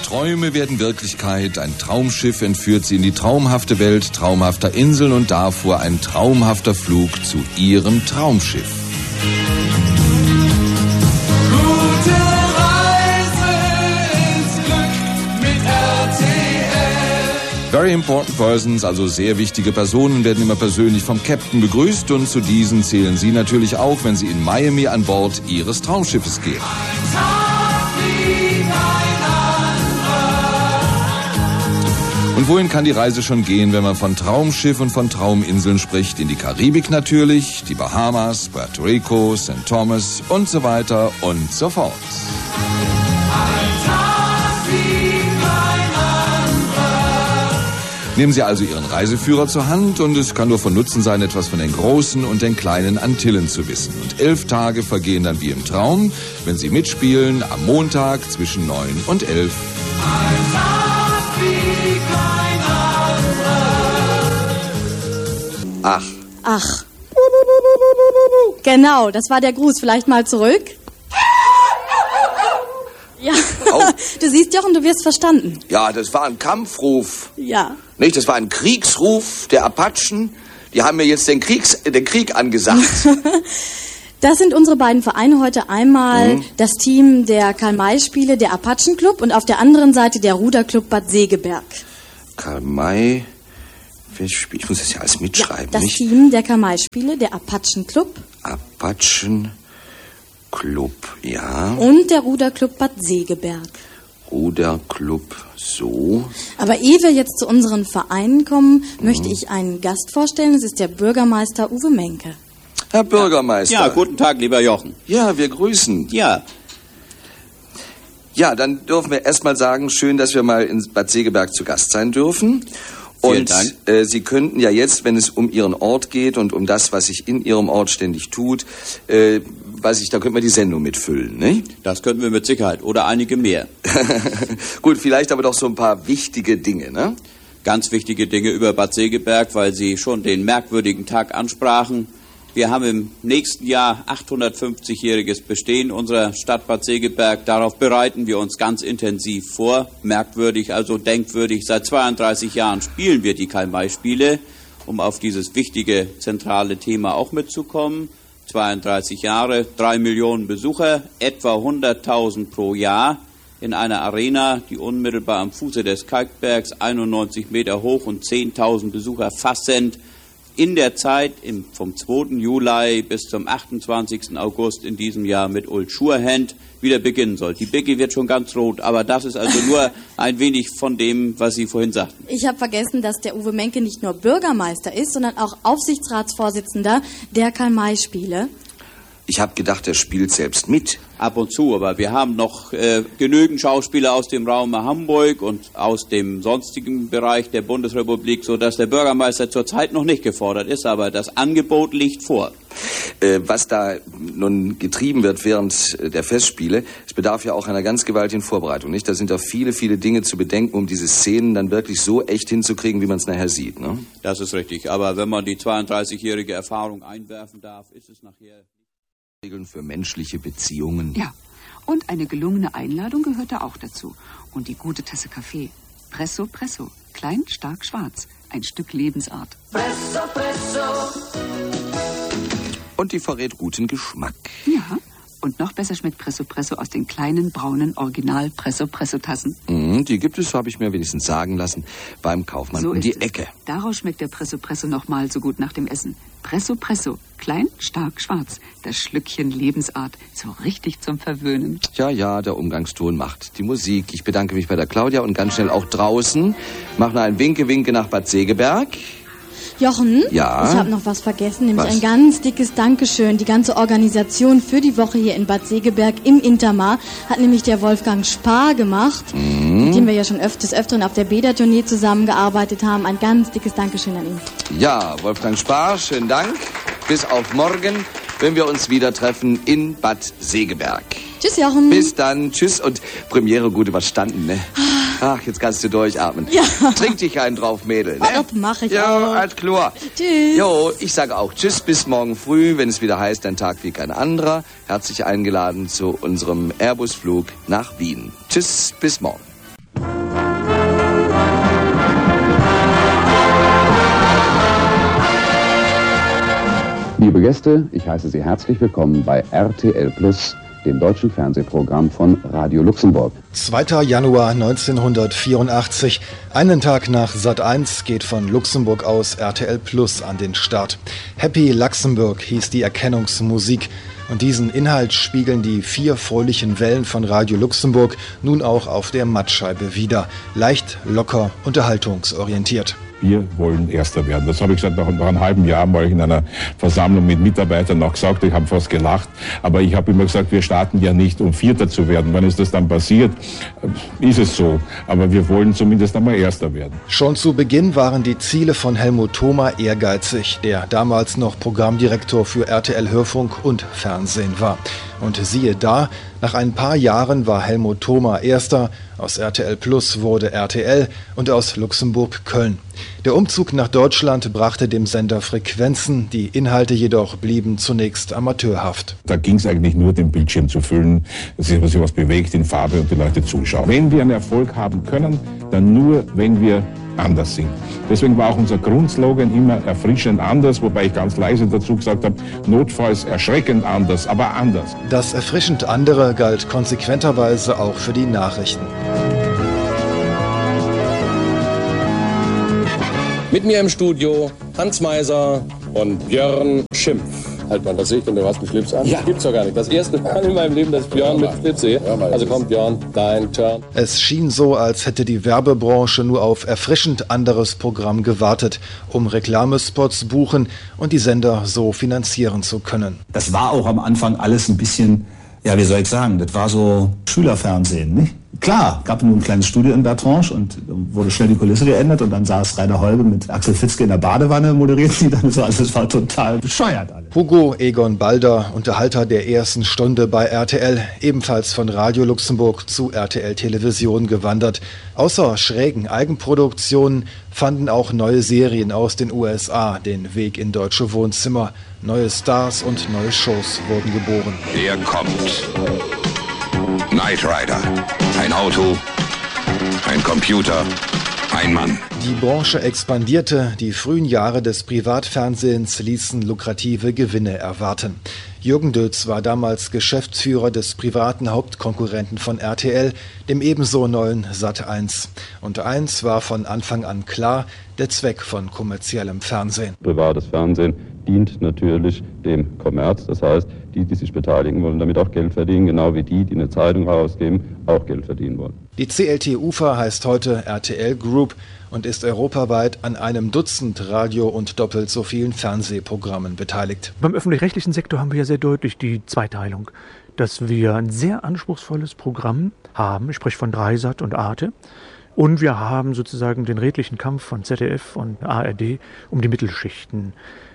Träume werden Wirklichkeit, ein Traumschiff entführt sie in die traumhafte Welt traumhafter Inseln und davor ein traumhafter Flug zu ihrem Traumschiff. Gute Reise ins Glück mit RTL. Very important persons, also sehr wichtige Personen, werden immer persönlich vom Captain begrüßt und zu diesen zählen Sie natürlich auch, wenn Sie in Miami an Bord Ihres Traumschiffes gehen. Und wohin kann die Reise schon gehen, wenn man von Traumschiff und von Trauminseln spricht? In die Karibik natürlich, die Bahamas, Puerto Rico, St. Thomas und so weiter und so fort. Nehmen Sie also Ihren Reiseführer zur Hand und es kann nur von Nutzen sein, etwas von den großen und den kleinen Antillen zu wissen. Und 11 Tage vergehen dann wie im Traum, wenn Sie mitspielen am Montag zwischen 9 und 11. Ach. Genau, das war der Gruß. Vielleicht mal zurück. Ja, du siehst, Jochen, du wirst verstanden. Ja, das war ein Kampfruf. Ja. Nicht, das war ein Kriegsruf der Apachen. Die haben mir jetzt den Krieg angesagt. Das sind unsere beiden Vereine heute. Einmal das Team der Karl-May-Spiele, der Apachenclub, und auf der anderen Seite der Ruderclub Bad Segeberg. Karl-May, ich muss das ja alles mitschreiben, das nicht? Team der Karl-May-Spiele, der Apachenclub. Apachenclub, ja. Und der Ruderclub Bad Segeberg. Ruderclub, so. Aber ehe wir jetzt zu unseren Vereinen kommen, möchte ich einen Gast vorstellen. Es ist der Bürgermeister Uwe Menke. Herr Bürgermeister. Ja, guten Tag, lieber Jochen. Ja, wir grüßen. Ja. Ja, dann dürfen wir erstmal sagen, schön, dass wir mal in Bad Segeberg zu Gast sein dürfen. Vielen Und Dank. Sie könnten ja jetzt, wenn es um Ihren Ort geht und um das, was sich in Ihrem Ort ständig tut, da könnten wir die Sendung mitfüllen, ne? Das könnten wir mit Sicherheit. Oder einige mehr. Gut, vielleicht aber doch so ein paar wichtige Dinge, ne? Ganz wichtige Dinge über Bad Segeberg, weil Sie schon den merkwürdigen Tag ansprachen. Wir haben im nächsten Jahr 850-jähriges Bestehen unserer Stadt Bad Segeberg. Darauf bereiten wir uns ganz intensiv vor. Merkwürdig, also denkwürdig. Seit 32 Jahren spielen wir die Karl-May-Spiele, um auf dieses wichtige, zentrale Thema auch mitzukommen. 32 Jahre, 3 Millionen Besucher, etwa 100.000 pro Jahr in einer Arena, die unmittelbar am Fuße des Kalkbergs 91 Meter hoch und 10.000 Besucher fassend in der Zeit vom 2. Juli bis zum 28. August in diesem Jahr mit Old Surehand wieder beginnen soll. Die Bicke wird schon ganz rot, aber das ist also nur ein wenig von dem, was Sie vorhin sagten. Ich habe vergessen, dass der Uwe Menke nicht nur Bürgermeister ist, sondern auch Aufsichtsratsvorsitzender der Karl-May-Spiele. Ich habe gedacht, er spielt selbst mit. Ab und zu, aber wir haben noch genügend Schauspieler aus dem Raum Hamburg und aus dem sonstigen Bereich der Bundesrepublik, sodass der Bürgermeister zurzeit noch nicht gefordert ist, aber das Angebot liegt vor. Was da nun getrieben wird während der Festspiele, es bedarf ja auch einer ganz gewaltigen Vorbereitung, nicht? Da sind da viele, viele Dinge zu bedenken, um diese Szenen dann wirklich so echt hinzukriegen, wie man es nachher sieht, ne? Das ist richtig, aber wenn man die 32-jährige Erfahrung einwerfen darf, ist es nachher... Regeln für menschliche Beziehungen. Ja, und eine gelungene Einladung gehört da auch dazu. Und die gute Tasse Kaffee. Presso, Presso. Klein, stark, schwarz. Ein Stück Lebensart. Presso, Presso. Und die verrät guten Geschmack. Ja, und noch besser schmeckt Presso, Presso aus den kleinen, braunen Original-Presso-Presso-Tassen. Die gibt es, habe ich mir wenigstens sagen lassen, beim Kaufmann so um die ist es. Ecke. Daraus schmeckt der Presso, Presso noch mal so gut nach dem Essen. Presso, Presso. Klein, stark, schwarz. Das Schlückchen Lebensart. So richtig zum Verwöhnen. Ja, der Umgangston macht die Musik. Ich bedanke mich bei der Claudia und ganz schnell auch draußen. Mach noch ein Winke nach Bad Segeberg. Jochen, ja? Ich habe noch was vergessen, nämlich Was? ein ganz dickes Dankeschön. Die ganze Organisation für die Woche hier in Bad Segeberg im Intermar hat nämlich der Wolfgang Spar gemacht, mit dem wir ja schon des Öfteren auf der Bäder-Tournee zusammengearbeitet haben. Ein ganz dickes Dankeschön an ihn. Ja, Wolfgang Spar, schönen Dank. Bis auf morgen, wenn wir uns wieder treffen in Bad Segeberg. Tschüss, Jochen. Bis dann, tschüss und Premiere gut überstanden, ne? Ach, jetzt kannst du durchatmen. Ja. Trink dich einen drauf, Mädel, ne? Oh, das mach ich ja, auch. alt klar. Tschüss. Jo, ich sage auch tschüss, bis morgen früh, wenn es wieder heißt, ein Tag wie kein anderer. Herzlich eingeladen zu unserem Airbus-Flug nach Wien. Tschüss, bis morgen. Liebe Gäste, ich heiße Sie herzlich willkommen bei RTL Plus, dem deutschen Fernsehprogramm von Radio Luxemburg. 2. Januar 1984, einen Tag nach Sat.1 geht von Luxemburg aus RTL Plus an den Start. Happy Luxemburg hieß die Erkennungsmusik. Und diesen Inhalt spiegeln die 4 fröhlichen Wellen von Radio Luxemburg nun auch auf der Mattscheibe wider. Leicht, locker, unterhaltungsorientiert. Wir wollen Erster werden. Das habe ich seit nach einem halben Jahr mal in einer Versammlung mit Mitarbeitern noch gesagt. Ich habe fast gelacht. Aber ich habe immer gesagt, wir starten ja nicht, um Vierter zu werden. Wann ist das dann passiert? Ist es so. Aber wir wollen zumindest einmal Erster werden. Schon zu Beginn waren die Ziele von Helmut Thoma ehrgeizig, der damals noch Programmdirektor für RTL Hörfunk und Fernsehen war. Und siehe da, nach ein paar Jahren war Helmut Thoma Erster, aus RTL Plus wurde RTL und aus Luxemburg Köln. Der Umzug nach Deutschland brachte dem Sender Frequenzen, die Inhalte jedoch blieben zunächst amateurhaft. Da ging es eigentlich nur, den Bildschirm zu füllen, dass sich was bewegt in Farbe und die Leute zuschauen. Wenn wir einen Erfolg haben können, dann nur, wenn wir anders sind. Deswegen war auch unser Grundslogan immer erfrischend anders, wobei ich ganz leise dazu gesagt habe, notfalls erschreckend anders, aber anders. Das erfrischend andere galt konsequenterweise auch für die Nachrichten. Mit mir im Studio Hans Meiser und Björn Schimpf. Halt mal das Licht und du hast einen Schlips an? Ja. Gibt's doch gar nicht. Das erste Mal in meinem Leben, dass ich Björn mit Schlips sehe. Also komm Björn, dein Turn. Es schien so, als hätte die Werbebranche nur auf erfrischend anderes Programm gewartet, um Reklamespots buchen und die Sender so finanzieren zu können. Das war auch am Anfang alles ein bisschen, ja wie soll ich sagen, das war so Schülerfernsehen, nicht? Klar, gab nur ein kleines Studio in Bertrange und wurde schnell die Kulisse geändert und dann saß Rainer Holbe mit Axel Fitzke in der Badewanne, moderiert die dann so, also es war total bescheuert alles. Hugo Egon Balder, Unterhalter der ersten Stunde bei RTL, ebenfalls von Radio Luxemburg zu RTL Television gewandert. Außer schrägen Eigenproduktionen fanden auch neue Serien aus den USA den Weg in deutsche Wohnzimmer. Neue Stars und neue Shows wurden geboren. Er kommt. Knight Rider. Ein Auto, ein Computer, ein Mann. Die Branche expandierte, die frühen Jahre des Privatfernsehens ließen lukrative Gewinne erwarten. Jürgen Dötz war damals Geschäftsführer des privaten Hauptkonkurrenten von RTL, dem ebenso neuen Sat.1. Und eins war von Anfang an klar, der Zweck von kommerziellem Fernsehen. Privates Fernsehen dient natürlich dem Kommerz, das heißt, die sich beteiligen wollen, damit auch Geld verdienen, genau wie die eine Zeitung herausgeben, auch Geld verdienen wollen. Die CLT UFA heißt heute RTL Group und ist europaweit an einem Dutzend Radio- und doppelt so vielen Fernsehprogrammen beteiligt. Beim öffentlich-rechtlichen Sektor haben wir ja sehr deutlich die Zweiteilung, dass wir ein sehr anspruchsvolles Programm haben, ich spreche von Dreisat und Arte, und wir haben sozusagen den redlichen Kampf von ZDF und ARD um die Mittelschichten.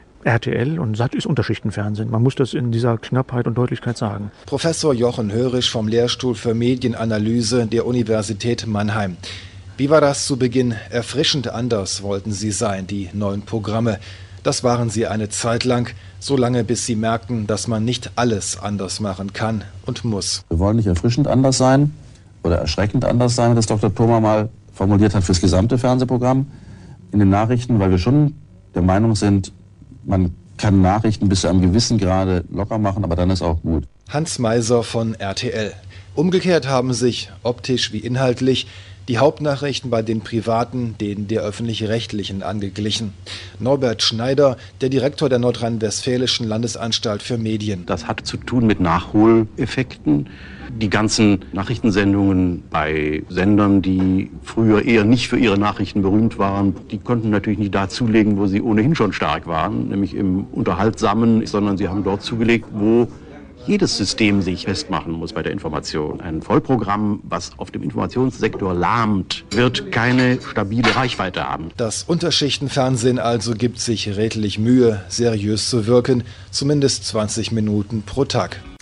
RTL und Sat ist Unterschichtenfernsehen. Man muss das in dieser Knappheit und Deutlichkeit sagen. Professor Jochen Hörisch vom Lehrstuhl für Medienanalyse der Universität Mannheim. Wie war das zu Beginn? Erfrischend anders wollten Sie sein, die neuen Programme. Das waren Sie eine Zeit lang, so lange bis Sie merkten, dass man nicht alles anders machen kann und muss. Wir wollen nicht erfrischend anders sein oder erschreckend anders sein, wie das Dr. Thoma mal formuliert hat fürs gesamte Fernsehprogramm in den Nachrichten, weil wir schon der Meinung sind, man kann Nachrichten bis zu einem gewissen Grade locker machen, aber dann ist auch gut. Hans Meiser von RTL. Umgekehrt haben sich, optisch wie inhaltlich, die Hauptnachrichten bei den Privaten denen der Öffentlich-Rechtlichen angeglichen. Norbert Schneider, der Direktor der Nordrhein-Westfälischen Landesanstalt für Medien. Das hat zu tun mit Nachholeffekten. Die ganzen Nachrichtensendungen bei Sendern, die früher eher nicht für ihre Nachrichten berühmt waren, die konnten natürlich nicht da zulegen, wo sie ohnehin schon stark waren, nämlich im Unterhaltsamen, sondern sie haben dort zugelegt, wo jedes System sich festmachen muss bei der Information. Ein Vollprogramm, was auf dem Informationssektor lahmt, wird keine stabile Reichweite haben. Das Unterschichtenfernsehen also gibt sich redlich Mühe, seriös zu wirken, zumindest 20 Minuten pro Tag.